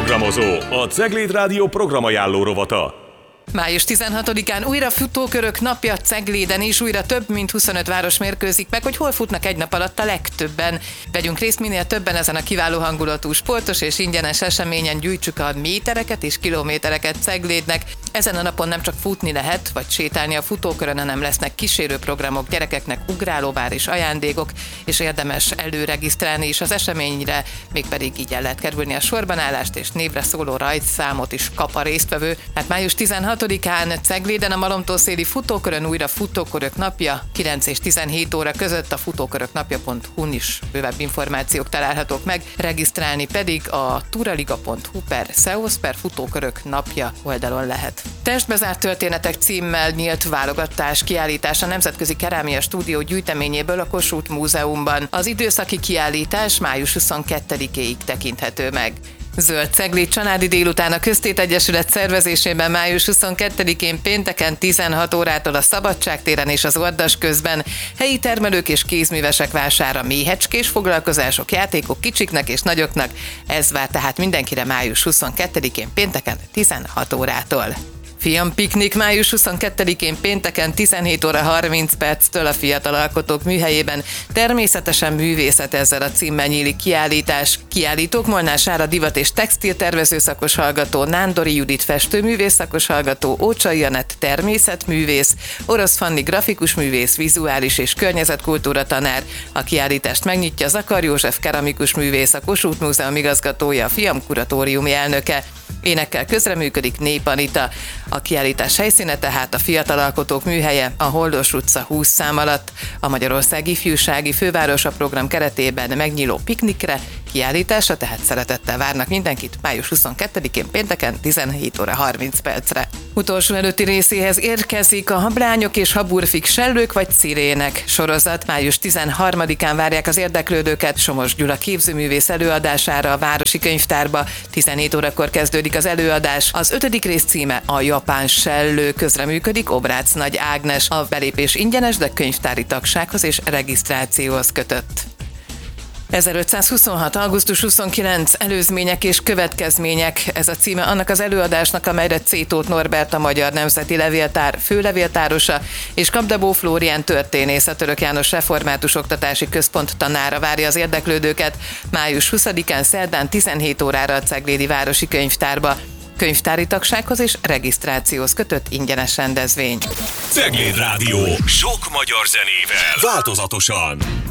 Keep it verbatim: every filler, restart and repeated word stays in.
Programozó, a Cegléd Rádió programajánló rovata. május tizenhatodikán újra futókörök napja Cegléden, és újra több mint huszonöt város mérkőzik meg, hogy hol futnak egy nap alatt a legtöbben. Vegyünk részt minél többen ezen a kiváló hangulatú, sportos és ingyenes eseményen, gyűjtsük a métereket és kilométereket Ceglédnek. Ezen a napon nem csak futni lehet, vagy sétálni a futókörön, hanem lesznek kísérőprogramok, gyerekeknek ugrálóvár és ajándékok, és érdemes előregisztrálni is az eseményre, mégpedig így el lehet kerülni a sorbanállást, és névre szóló rajtszámot is kap a résztvevő. Hát május tizenhatodikán Cegléden a Malomtól-Széli futókörön újra futókörök napja, kilenc és tizenhét óra között a futóköröknapja pont hu-n is bővebb információk találhatók meg, regisztrálni pedig a turaliga pont hu per szeosz per futókörök napja oldalon lehet. Testbezárt történetek címmel nyílt válogatás kiállítás a Nemzetközi Kerámia Stúdió gyűjteményéből a Kossuth Múzeumban. Az időszaki kiállítás május huszonkettedikéig tekinthető meg. Zöld Cegléd családi délután a Köztét Egyesület szervezésében május huszonkettedikén pénteken tizenhat órától a Szabadságtéren és az Ordas közben helyi termelők és kézművesek vására méhecskés foglalkozások, játékok kicsiknek és nagyoknak. Ez vár tehát mindenkire május huszonkettedikén pénteken tizenhat órától. Fiam piknik május huszonkettedikén pénteken tizenhét óra harminc perctől a Fiatal Alkotók Műhelyében. Természetesen művészet ezzel a címmel nyílik kiállítás. Kiállítók Molnár Sára divat- és textiltervező szakos hallgató, Nándori Judit festőművész szakos hallgató, Ócsai Anett természetművész, Orosz Fanni grafikus művész, vizuális és környezetkultúra tanár. A kiállítást megnyitja Zakar József keramikus művész, a Kossuth Múzeum igazgatója, a Fiam kuratóriumi elnöke. Énekkel közreműködik Nép Anita. A kiállítás helyszíne tehát a Fiatal Alkotók Műhelye, a Holdos utca húsz szám alatt. A Magyarország Ifjúsági Fővárosa program keretében megnyíló piknikre, kiállításra tehát szeretettel várnak mindenkit május huszonkettedikén pénteken tizenhét óra harminc percre. Utolsó előtti részéhez érkezik a Habrányok és Haburfik sellők vagy cirének sorozat. május tizenharmadikán várják az érdeklődőket Somos Gyula képzőművész előadására a Városi Könyvtárba. tizenhét órakor kezdődik az előadás. Az ötödik rész címe a Japán sellő, közreműködik Obrácz Nagy Ágnes. A belépés ingyenes, de könyvtári tagsághoz és regisztrációhoz kötött. ezerötszázhuszonhat. augusztus huszonkilenc. Előzmények és következmények. Ez a címe annak az előadásnak, amelyre C. Tóth Norbert, a Magyar Nemzeti Levéltár főlevéltárosa, és Kapdebó Flórián történész, a Török János Református Oktatási Központ tanára várja az érdeklődőket május huszadikán szerdán tizenhét órára a Ceglédi Városi Könyvtárba. Könyvtári tagsághoz és regisztrációhoz kötött ingyenes rendezvény. Cegléd Rádió. Sok magyar zenével. Változatosan.